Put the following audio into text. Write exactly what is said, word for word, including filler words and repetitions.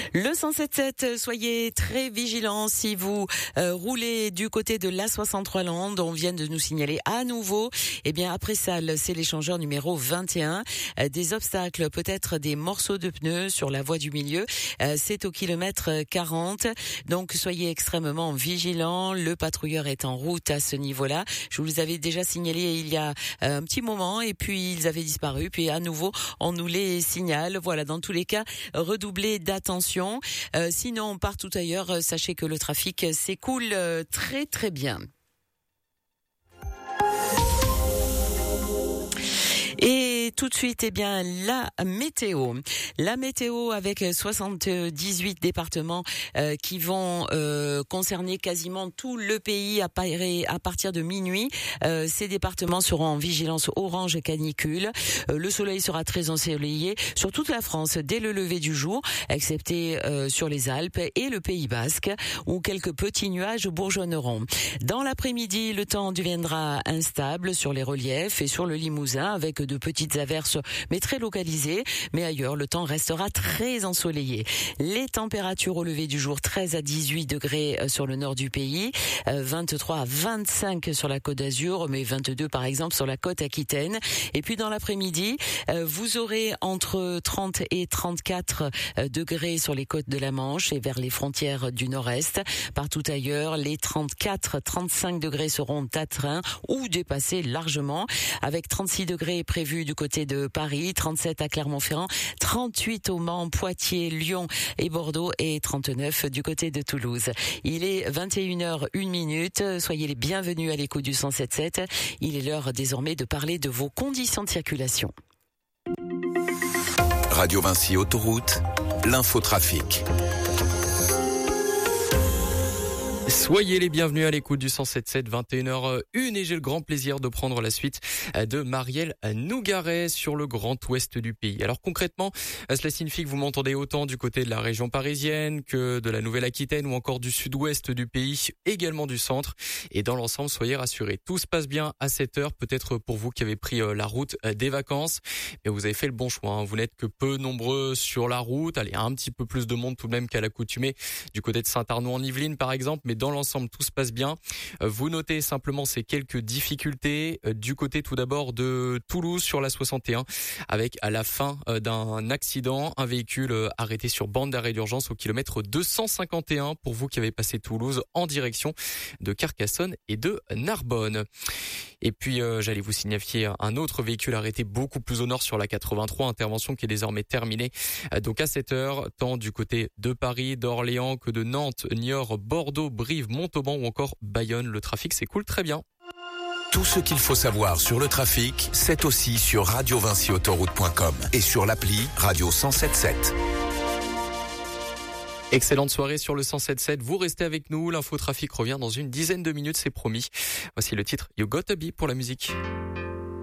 Le cent sept sept, soyez très vigilants si vous euh, roulez du côté de l'A soixante-trois Land. On vient de nous signaler à nouveau, eh bien après ça, c'est l'échangeur numéro vingt et un. Euh, des obstacles, peut-être des morceaux de pneus sur la voie du milieu. Euh, c'est au kilomètre quarante. Donc soyez extrêmement vigilants. Le patrouilleur est en route à ce niveau-là. Je vous les avais déjà signalés il y a euh, un petit moment et puis ils avaient disparu. Puis à nouveau, on nous les signale. Voilà, dans tous les cas, redoublez d'attention. Euh, sinon, partout ailleurs, sachez que le trafic s'écoule euh, très très bien. Et tout de suite, eh bien, la météo. La météo avec soixante-dix-huit départements euh, qui vont euh, concerner quasiment tout le pays à, à partir de minuit. Euh, ces départements seront en vigilance orange canicule. Euh, le soleil sera très ensoleillé sur toute la France dès le lever du jour, excepté euh, sur les Alpes et le Pays Basque, où quelques petits nuages bourgeonneront. Dans l'après-midi, le temps deviendra instable sur les reliefs et sur le Limousin, avec de petites averses, mais très localisées. Mais ailleurs, le temps restera très ensoleillé. Les températures au lever du jour, treize à dix-huit degrés sur le nord du pays, vingt-trois à vingt-cinq sur la Côte d'Azur, mais vingt-deux par exemple sur la côte aquitaine. Et puis dans l'après-midi, vous aurez entre trente et trente-quatre degrés sur les côtes de la Manche et vers les frontières du nord-est. Partout ailleurs, les trente-quatre à trente-cinq degrés seront atteints ou dépassés largement, avec trente-six degrés prévus du côté de Paris, trente-sept à Clermont-Ferrand, trente-huit au Mans, Poitiers, Lyon et Bordeaux et trente-neuf du côté de Toulouse. Il est vingt et une heures une minute. Soyez les bienvenus à l'écoute du cent sept sept. Il est l'heure désormais de parler de vos conditions de circulation. Radio Vinci Autoroute, l'infotrafic. Soyez les bienvenus à l'écoute du cent sept sept, vingt et une heures une, et j'ai le grand plaisir de prendre la suite de Marielle Nougaret sur le grand ouest du pays. Alors concrètement, cela signifie que vous m'entendez autant du côté de la région parisienne que de la Nouvelle-Aquitaine ou encore du sud-ouest du pays, également du centre. Et dans l'ensemble, soyez rassurés, tout se passe bien à cette heure. Peut-être pour vous qui avez pris la route des vacances, mais vous avez fait le bon choix, hein. Vous n'êtes que peu nombreux sur la route. Allez, un petit peu plus de monde tout de même qu'à l'accoutumée du côté de Saint-Arnaud en Yvelines par exemple, mais dans l'ensemble, tout se passe bien. Vous notez simplement ces quelques difficultés du côté tout d'abord de Toulouse sur la soixante et un, avec à la fin d'un accident, un véhicule arrêté sur bande d'arrêt d'urgence au kilomètre deux cent cinquante et un pour vous qui avez passé Toulouse en direction de Carcassonne et de Narbonne. Et puis euh, j'allais vous signifier un autre véhicule arrêté beaucoup plus au nord sur la quatre-vingt-trois, intervention qui est désormais terminée. Euh, donc à cette heure, tant du côté de Paris, d'Orléans que de Nantes, Niort, Bordeaux, Brive, Montauban ou encore Bayonne, le trafic s'écoule très bien. Tout ce qu'il faut savoir sur le trafic, c'est aussi sur radio vinci autoroute point com et sur l'appli Radio cent sept sept. Excellente soirée sur le cent sept sept. Vous restez avec nous. L'infotrafic revient dans une dizaine de minutes, c'est promis. Voici le titre You Gotta Be pour la musique.